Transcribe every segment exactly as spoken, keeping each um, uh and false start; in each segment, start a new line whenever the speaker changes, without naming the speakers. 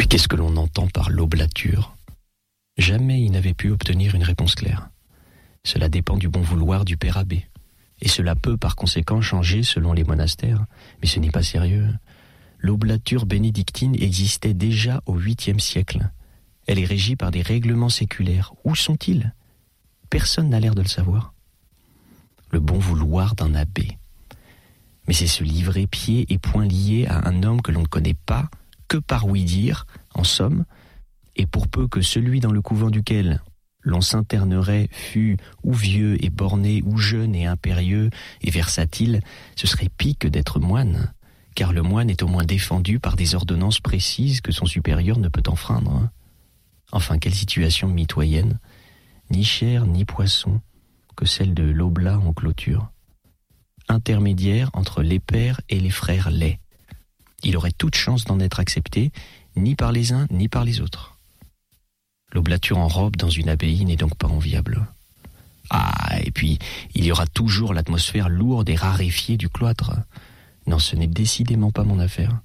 Qu'est-ce que l'on entend par l'oblature ? Jamais il n'avait pu obtenir une réponse claire. Cela dépend du bon vouloir du père abbé. Et cela peut par conséquent changer selon les monastères. Mais ce n'est pas sérieux. L'oblature bénédictine existait déjà au huitième siècle. Elle est régie par des règlements séculaires. Où sont-ils ? Personne n'a l'air de le savoir. Le bon vouloir d'un abbé. Mais c'est se livrer pieds et poings liés à un homme que l'on ne connaît pas que par ouï-dire, en somme, et pour peu que celui dans le couvent duquel l'on s'internerait fût ou vieux et borné, ou jeune et impérieux et versatile, ce serait pis que d'être moine, car le moine est au moins défendu par des ordonnances précises que son supérieur ne peut enfreindre. Enfin, quelle situation mitoyenne, ni chair ni poisson, que celle de l'oblat en clôture. Intermédiaire entre les pères et les frères laids. Il aurait toute chance d'en être accepté, ni par les uns, ni par les autres. L'oblature en robe dans une abbaye n'est donc pas enviable. Ah, et puis, il y aura toujours l'atmosphère lourde et raréfiée du cloître. Non, ce n'est décidément pas mon affaire.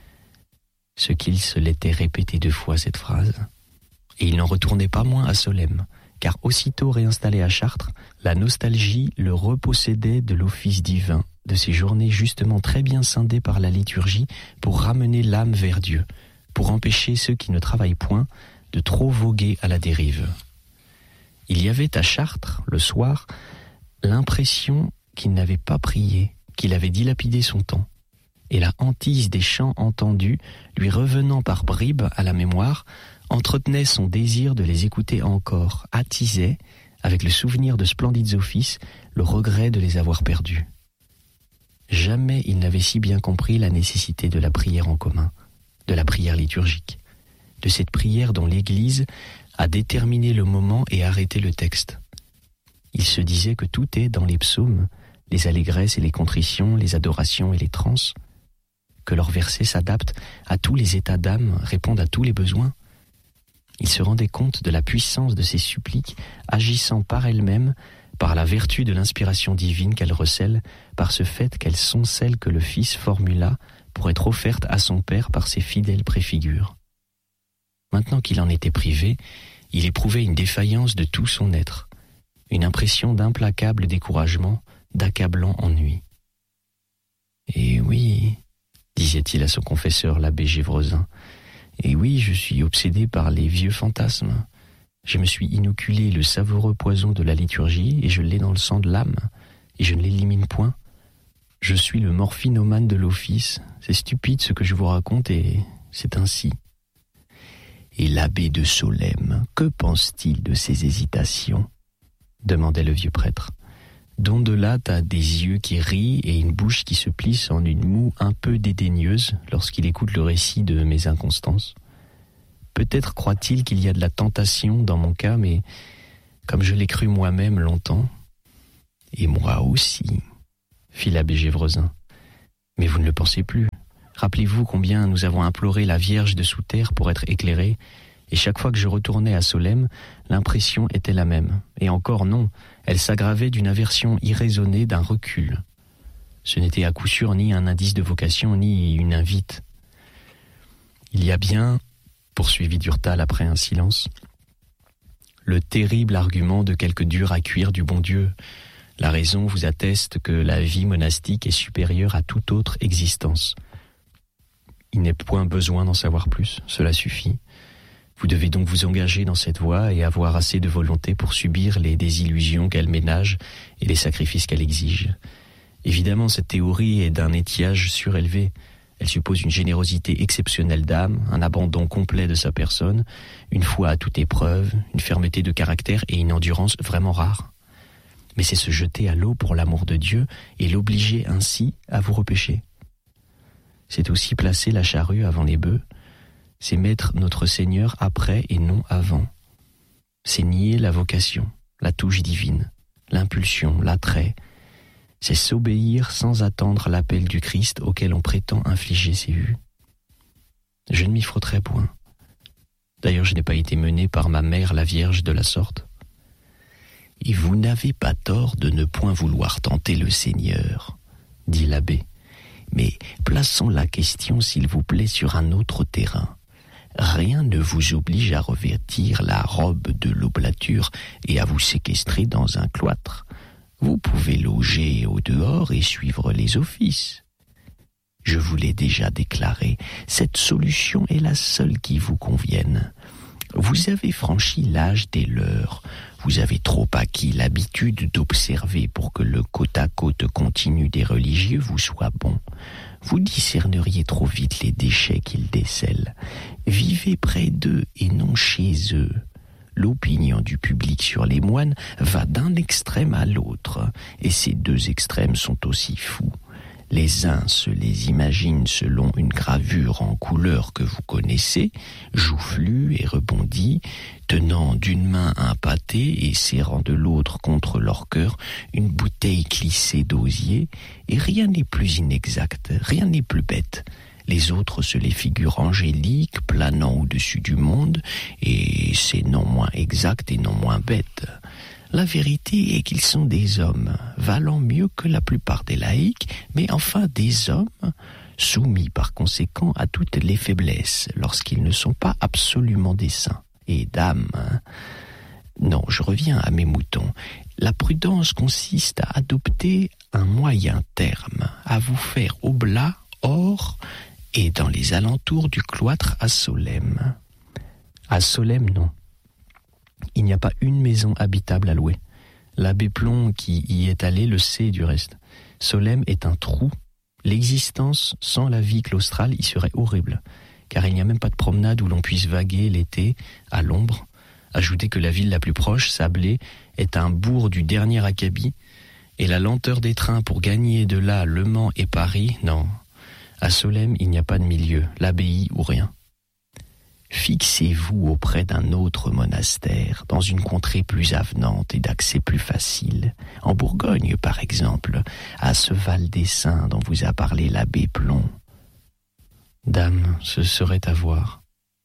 Ce qu'il se l'était répété deux fois, cette phrase. Et il n'en retournait pas moins à Solesmes, car aussitôt réinstallé à Chartres, la nostalgie le repossédait de l'office divin, de ces journées justement très bien scindées par la liturgie pour ramener l'âme vers Dieu, pour empêcher ceux qui ne travaillent point de trop voguer à la dérive. Il y avait à Chartres, le soir, l'impression qu'il n'avait pas prié, qu'il avait dilapidé son temps, et la hantise des chants entendus, lui revenant par bribes à la mémoire, entretenait son désir de les écouter encore, attisait, avec le souvenir de splendides offices, le regret de les avoir perdus. Jamais il n'avait si bien compris la nécessité de la prière en commun, de la prière liturgique, de cette prière dont l'Église a déterminé le moment et arrêté le texte. Il se disait que tout est dans les psaumes, les allégresses et les contritions, les adorations et les transes, que leurs versets s'adaptent à tous les états d'âme, répondent à tous les besoins. Il se rendait compte de la puissance de ces suppliques agissant par elles-mêmes, par la vertu de l'inspiration divine qu'elles recèlent, par ce fait qu'elles sont celles que le Fils formula pour être offertes à son Père par ses fidèles préfigures. Maintenant qu'il en était privé, il éprouvait une défaillance de tout son être, une impression d'implacable découragement, d'accablant ennui. « Et oui, disait-il à son confesseur l'abbé Gévresin, et oui, je suis obsédé par les vieux fantasmes. Je me suis inoculé le savoureux poison de la liturgie et je l'ai dans le sang de l'âme, et je ne l'élimine point. Je suis le morphinomane de l'office. C'est stupide ce que je vous raconte et c'est ainsi. » Et l'abbé de Solesmes, que pense-t-il de ces hésitations ? Demandait le vieux prêtre, dont de là t'as des yeux qui rient et une bouche qui se plisse en une moue un peu dédaigneuse lorsqu'il écoute le récit de mes inconstances. Peut-être croit-il qu'il y a de la tentation dans mon cas, mais comme je l'ai cru moi-même longtemps, et moi aussi, fit l'abbé Gévresin. Mais vous ne le pensez plus. Rappelez-vous combien nous avons imploré la Vierge de sous terre pour être éclairés, et chaque fois que je retournais à Solesmes, l'impression était la même. Et encore non, elle s'aggravait d'une aversion irraisonnée, d'un recul. Ce n'était à coup sûr ni un indice de vocation, ni une invite. Il y a bien, poursuivit Durtal après un silence, le terrible argument de quelque dur à cuire du bon Dieu. La raison vous atteste que la vie monastique est supérieure à toute autre existence. Il n'est point besoin d'en savoir plus, cela suffit. Vous devez donc vous engager dans cette voie et avoir assez de volonté pour subir les désillusions qu'elle ménage et les sacrifices qu'elle exige. Évidemment, cette théorie est d'un étiage surélevé. Elle suppose une générosité exceptionnelle d'âme, un abandon complet de sa personne, une foi à toute épreuve, une fermeté de caractère et une endurance vraiment rares. Mais c'est se jeter à l'eau pour l'amour de Dieu et l'obliger ainsi à vous repêcher. C'est aussi placer la charrue avant les bœufs, c'est mettre notre Seigneur après et non avant. C'est nier la vocation, la touche divine, l'impulsion, l'attrait. C'est s'obéir sans attendre l'appel du Christ auquel on prétend infliger ses vues. Je ne m'y frotterai point. D'ailleurs, je n'ai pas été mené par ma mère la Vierge de la sorte. Et vous n'avez pas tort de ne point vouloir tenter le Seigneur, dit l'abbé. Mais plaçons la question, s'il vous plaît, sur un autre terrain. Rien ne vous oblige à revêtir la robe de l'oblature et à vous séquestrer dans un cloître. Vous pouvez loger au dehors et suivre les offices. Je vous l'ai déjà déclaré, cette solution est la seule qui vous convienne. Vous avez franchi l'âge des leurs. Vous avez trop acquis l'habitude d'observer pour que le côte à côte continu des religieux vous soit bon. Vous discerneriez trop vite les déchets qu'ils décèlent. Vivez près d'eux et non chez eux. L'opinion du public sur les moines va d'un extrême à l'autre, et ces deux extrêmes sont aussi fous. Les uns se les imaginent selon une gravure en couleur que vous connaissez, joufflue et rebondie, tenant d'une main un pâté et serrant de l'autre contre leur cœur une bouteille clissée d'osier, et rien n'est plus inexact, rien n'est plus bête. Les autres se les figurent angéliques, planant au-dessus du monde, et c'est non moins exact et non moins bête. La vérité est qu'ils sont des hommes, valant mieux que la plupart des laïcs, mais enfin des hommes, soumis par conséquent à toutes les faiblesses, lorsqu'ils ne sont pas absolument des saints. Et dames, hein. Non, je reviens à mes moutons. La prudence consiste à adopter un moyen terme, à vous faire oblat, or, et dans les alentours du cloître à Solesmes. À Solesmes, non. Il n'y a pas une maison habitable à louer. L'abbé Plomb qui y est allé le sait du reste. Solesmes est un trou. L'existence sans la vie claustrale y serait horrible, car il n'y a même pas de promenade où l'on puisse vaguer l'été à l'ombre. Ajoutez que la ville la plus proche, Sablé, est un bourg du dernier acabit, et la lenteur des trains pour gagner de là Le Mans et Paris, non. À Solesmes, il n'y a pas de milieu, l'abbaye ou rien. Fixez-vous auprès d'un autre monastère, dans une contrée plus avenante et d'accès plus facile. En Bourgogne, par exemple, à ce Val des Saints dont vous a parlé l'abbé Plomb. Dame, ce serait à voir.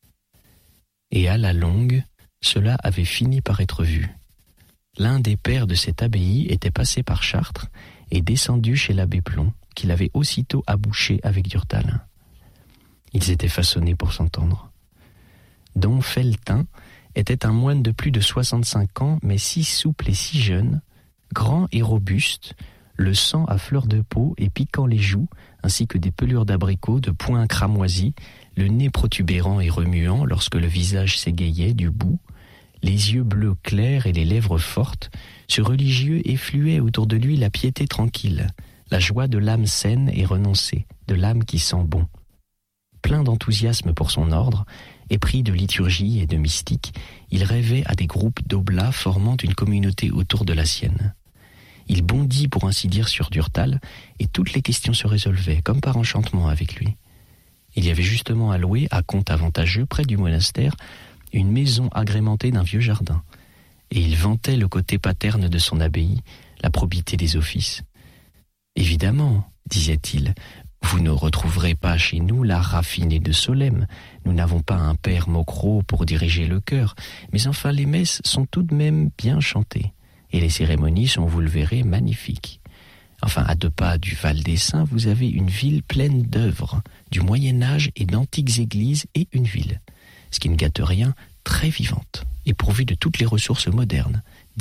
Et à la longue, cela avait fini par être vu. L'un des pères de cette abbaye était passé par Chartres et descendu chez l'abbé Plomb, qu'il avait aussitôt abouché avec Durtal. Ils étaient façonnés pour s'entendre. Dom Felletin était un moine de plus de soixante-cinq ans, mais si souple et si jeune, grand et robuste, le sang à fleur de peau et piquant les joues, ainsi que des pelures d'abricot, de poings cramoisis, le nez protubérant et remuant lorsque le visage s'égayait du bout, les yeux bleus clairs et les lèvres fortes, ce religieux effluait autour de lui la piété tranquille, la joie de l'âme saine et renoncée, de l'âme qui sent bon. Plein d'enthousiasme pour son ordre, épris de liturgie et de mystique, il rêvait à des groupes d'oblats formant une communauté autour de la sienne. Il bondit pour ainsi dire sur Durtal, et toutes les questions se résolvaient, comme par enchantement avec lui. Il y avait justement à louer, à compte avantageux, près du monastère, une maison agrémentée d'un vieux jardin, et il vantait le côté paterne de son abbaye, la probité des offices. « Évidemment, disait-il, vous ne retrouverez pas chez nous l'art raffiné de Solesmes. Nous n'avons pas un père Maucro pour diriger le chœur, mais enfin les messes sont tout de même bien chantées, et les cérémonies sont, vous le verrez, magnifiques. Enfin, à deux pas du Val des Saints, vous avez une ville pleine d'œuvres, du Moyen-Âge et d'antiques églises, et une ville, ce qui ne gâte rien, très vivante, et pourvue de toutes les ressources modernes, Dijon. »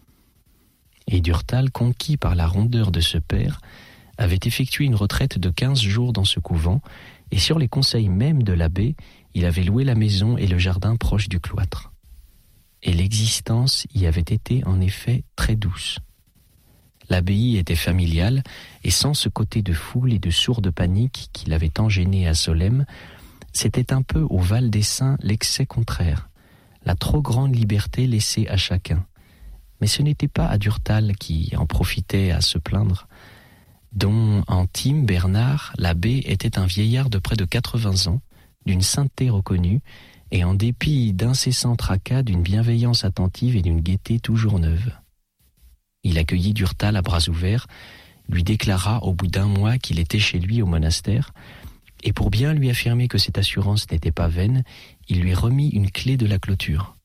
Et Durtal, conquis par la rondeur de ce père, avait effectué une retraite de quinze jours dans ce couvent, et sur les conseils même de l'abbé, il avait loué la maison et le jardin proche du cloître. Et l'existence y avait été en effet très douce. L'abbaye était familiale, et sans ce côté de foule et de sourde panique qui l'avait tant gêné à Solesmes, c'était un peu au Val des Saints l'excès contraire, la trop grande liberté laissée à chacun. Mais ce n'était pas à Durtal qui en profitait à se plaindre, dont Antime Bernard, l'abbé, était un vieillard de près de quatre-vingts ans, d'une sainteté reconnue, et en dépit d'incessants tracas, d'une bienveillance attentive et d'une gaieté toujours neuve. Il accueillit Durtal à bras ouverts, lui déclara au bout d'un mois qu'il était chez lui au monastère, et pour bien lui affirmer que cette assurance n'était pas vaine, il lui remit une clé de la clôture.